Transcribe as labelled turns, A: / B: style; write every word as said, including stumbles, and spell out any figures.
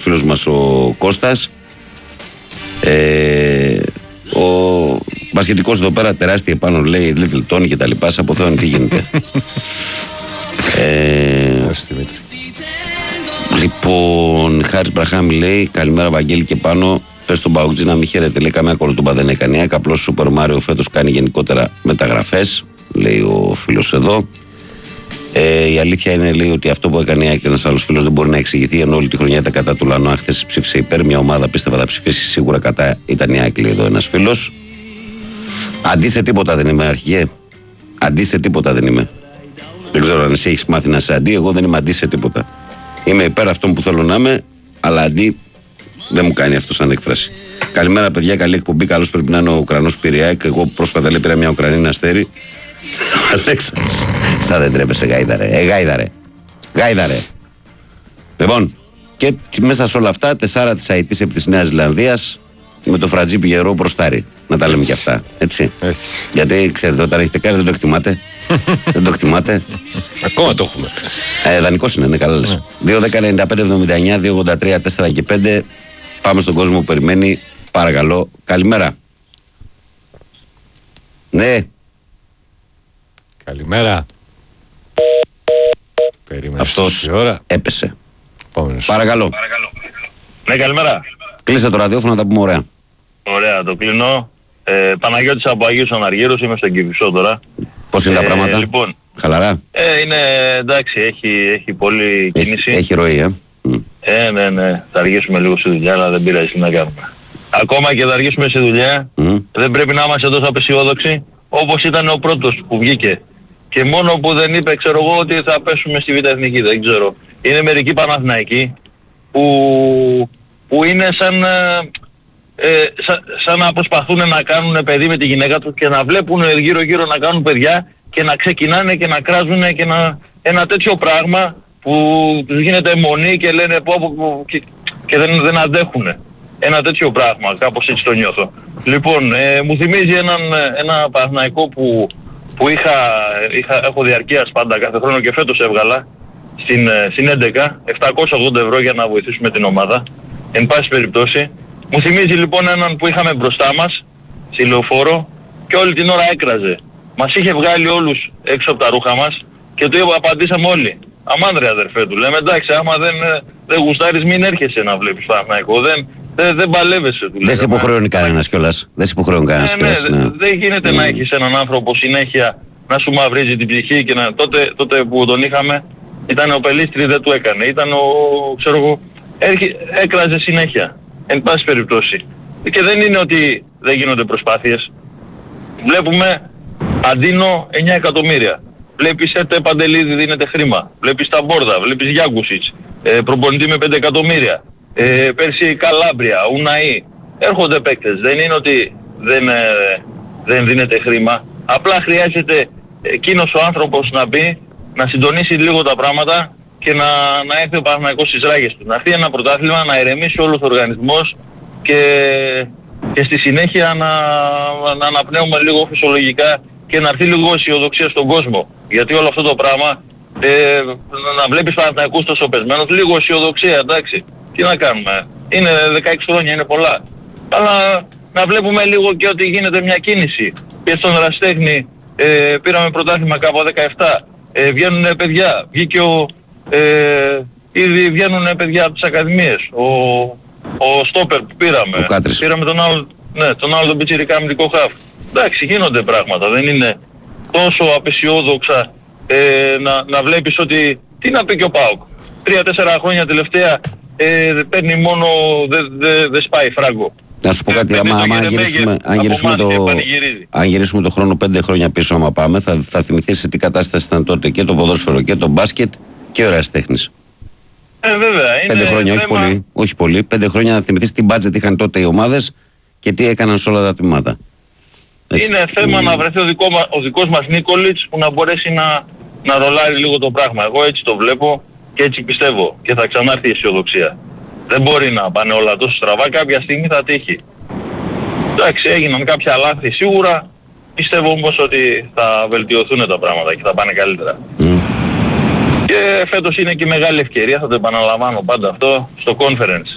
A: φίλος μας ο Κώστας. Ε, ο μπασκετικός εδώ πέρα τεράστια πάνω λέει Littleton και τα λοιπά. Σε αποθέωνει τι γίνεται. ε, λοιπόν, Χάρης Μπραχάμι λέει καλημέρα Βαγγέλη και πάνω. Πες στον Παουτζή να μην χαίρεται, λέει καμία κολοτούμπα δεν έκανε. Απλώς ο Σούπερ Μάριο φέτος κάνει γενικότερα μεταγραφές, λέει ο φίλος εδώ. Ε, η αλήθεια είναι, λέει, ότι αυτό που έκανε η ΑΕΚ και ένας άλλος φίλος δεν μπορεί να εξηγηθεί, ενώ όλη τη χρονιά ήταν κατά του Λανό. Χθες ψήφισε υπέρ, μια ομάδα πίστευα θα ψηφίσει σίγουρα κατά, ήταν η ΑΕΚ, λέει εδώ ένας φίλος. Αντί σε τίποτα δεν είμαι, αρχηγέ. Αντί σε τίποτα δεν είμαι. Δεν ξέρω αν εσύ έχεις μάθει να είσαι αντί, εγώ δεν είμαι αντί σε τίποτα. Είμαι υπέρ αυτών που θέλω να είμαι, αλλά αντί δεν μου κάνει αυτό σαν έκφραση. Καλημέρα, παιδιά, καλή εκπομπή. Καλώς πρέπει να είναι ο Ουκρανός Πειριάκ. Εγώ πρόσφατα λέει πήρα μια Ουκρανίνα Αστέρι. Αλέξανδρος, σαν δεν τρέπεσαι, γάιδαρε. Ε, γάιδαρε. Γάιδαρε. Λοιπόν, και μέσα σε όλα αυτά, τεσσάρα της Αιτής επί της Νέας Ζηλανδίας με το Φρατζί Πιγερό μπροστάρι. Να τα λέμε και αυτά. Έτσι. Έτσι. Γιατί ξέρετε, όταν έχετε κάνει δεν το εκτιμάτε. Δεν το εκτιμάτε.
B: Ακόμα το έχουμε.
A: Ε, δανεικός είναι, είναι καλά λες. δύο δέκα ενενήντα πέντε εβδομήντα εννιά δύο ογδόντα τρία τέσσερα και πέντε. Πάμε στον κόσμο που περιμένει. Παρακαλώ. Καλημέρα. Ναι.
B: Καλημέρα. Περίμενε.
A: Αυτός
B: ώρα.
A: έπεσε.
B: Επόμενος.
A: Παρακαλώ.
C: Παρακαλώ. Ναι, καλημέρα.
A: Κλείσε το ραδιόφωνο να τα πούμε ωραία.
C: Ωραία, το κλείνω. Ε, Παναγιώτης από Αγίους Αναργύρους, είμαι στον Κηφισό τώρα.
A: Πώς είναι
C: ε,
A: τα πράγματα,
C: λοιπόν,
A: χαλαρά?
C: Ε, είναι εντάξει, έχει, έχει πολλή
A: έχει,
C: κίνηση.
A: Έχει ροή, ε.
C: Ε, ναι, ναι, θα αργήσουμε λίγο στη δουλειά, αλλά δεν πειράζει να κάνουμε. Ακόμα και θα αργήσουμε στη δουλειά, mm. δεν πρέπει να είμαστε τόσο απεσιόδοξοι, όπως ήταν ο πρώτος που βγήκε. Και μόνο που δεν είπε, ξέρω εγώ, ότι θα πέσουμε στη Β' Εθνική, δεν ξέρω. Είναι μερικοί Παναθηναϊκοί που, που είναι σαν... Ε, σαν, σαν να προσπαθούν να κάνουν παιδί με τη γυναίκα του και να βλέπουν γύρω γύρω να κάνουν παιδιά και να ξεκινάνε και να κράζουν και να, ένα τέτοιο πράγμα που τους γίνεται αιμονή και λένε πω, πω, πω και, και δεν, δεν αντέχουν. Ένα τέτοιο πράγμα, κάπως έτσι το νιώθω. Λοιπόν, ε, μου θυμίζει έναν, ένα Παναθηναϊκό που, που είχα, είχα, έχω διαρκείας πάντα κάθε χρόνο και φέτος έβγαλα στην, στην έντεκα, επτακόσια ογδόντα ευρώ για να βοηθήσουμε την ομάδα. Εν πάση περιπτώσει, μου θυμίζει λοιπόν έναν που είχαμε μπροστά μας, στη Λεωφόρο, και όλη την ώρα έκραζε. Μας είχε βγάλει όλους έξω από τα ρούχα μας και του είπα, απαντήσαμε όλοι. Αμάν ρε αδερφέ του, λέμε εντάξει, άμα δεν, δεν γουστάρεις μην έρχεσαι να βλέπεις Παναθηναϊκό, δεν, δεν, δεν παλεύεσαι του.
A: Δεν σε υποχρεώνει κανένας κιόλας. Δεν σε υποχρεώνει κανένας κιόλας.
C: Ναι, ναι, ναι. Δεν γίνεται mm. να έχεις έναν άνθρωπο συνέχεια να σου μαυρίζει την ψυχή και να... Τότε, τότε που τον είχαμε ήταν ο Πελίστρη, δεν του έκανε. Ήταν ο, ξέρω εγώ, έκραζε συνέχεια. Εν πάση περιπτώσει. Και δεν είναι ότι δεν γίνονται προσπάθειες. Βλέπουμε Αντίνο εννιά εκατομμύρια. Βλέπεις ΕΤΕ Παντελίδη δίνεται χρήμα. Βλέπεις τα Μπόρδα, βλέπεις Γιάγκουσιτς. Ε, προπονητή με πέντε εκατομμύρια. Ε, πέρσι Καλάμπρια, Ουναή. Έρχονται παίκτες. Δεν είναι ότι δεν, ε, δεν δίνεται χρήμα. Απλά χρειάζεται εκείνος ο άνθρωπος να μπει, να συντονίσει λίγο τα πράγματα και να, να έρθει ο Παναθηναϊκός στις ράγες του. Να έρθει ένα πρωτάθλημα, να ηρεμήσει όλος ο οργανισμός και, και στη συνέχεια να, να αναπνέουμε λίγο φυσιολογικά και να έρθει λίγο αισιοδοξία στον κόσμο. Γιατί όλο αυτό το πράγμα, ε, να βλέπεις Παναθηναϊκούς τόσο πεσμένους, λίγο αισιοδοξία, εντάξει. Τι να κάνουμε, είναι δεκαέξι χρόνια, είναι πολλά. Αλλά να βλέπουμε λίγο και ότι γίνεται μια κίνηση. Και στον Ερασιτέχνη ε, πήραμε πρωτάθλημα κάπου δεκαεπτά, ε, βγαίνουν παιδιά, βγήκε ο... Ε, ήδη βγαίνουν παιδιά από τις ακαδημίες. Ο, ο Στόπερ που πήραμε. Πήραμε τον άλλο, ναι, τον άλλο τον πιτσιρικά αμυντικό χαφ. Εντάξει, γίνονται πράγματα. Δεν είναι τόσο απεσιόδοξα ε, να, να βλέπεις ότι... Τι να πει και ο ΠΑΟΚ. Τρία-τέσσερα χρόνια τελευταία ε, παίρνει μόνο... Δεν δε, δε σπάει φράγκο.
A: Να σου πω κάτι, άμα, άμα αν, γυρίσουμε, αν, γυρίσουμε το, αν γυρίσουμε το χρόνο πέντε χρόνια πίσω άμα πάμε, θα, θα θυμηθείς σε τι κατάσταση ήταν τότε και το ποδόσφαιρο και το μπάσκετ και ο ερασιτέχνης.
C: Ε, βέβαια. Είναι
A: πέντε χρόνια,
C: θέμα...
A: όχι πολύ, όχι πολύ. Πέντε χρόνια να θυμηθείς τι μπάτζετ είχαν τότε οι ομάδες και τι έκαναν σε όλα τα τμήματα. Έτσι.
C: Είναι θέμα mm. να βρεθεί ο, δικό, ο δικός μας Νίκολιτς που να μπορέσει να, να ρολάρει λίγο το πράγμα. Εγώ έτσι το βλέπω και έτσι πιστεύω και θα ξανάρθει η αισιοδοξία. Δεν μπορεί να πάνε όλα τόσο στραβά, κάποια στιγμή θα τύχει. Εντάξει, έγιναν κάποια λάθη σίγουρα, πιστεύω όμως ότι θα βελτιωθούν τα πράγματα και θα πάνε καλύτερα. Mm. Και φέτος είναι και μεγάλη ευκαιρία, θα το επαναλαμβάνω πάντα αυτό, στο conference.